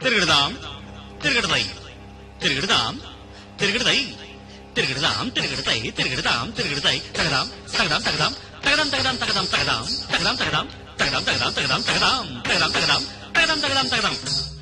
திருகிடுதாம் திருகிடுதை திருகிடுதாம் திருகிடுதை திருகிடுதாம் திருகிடுதை திருகிடுதாம் திருகிடுதை தகதாம் தகதாம் தகதாம் தகதாம் தகதாம் தகதாம் தகதாம் தகதாம் தகதாம் தகதாம் தகதாம் தகதாம் தகதாம் தகதாம் தகதாம் தகதாம் தகதாம் தகதாம்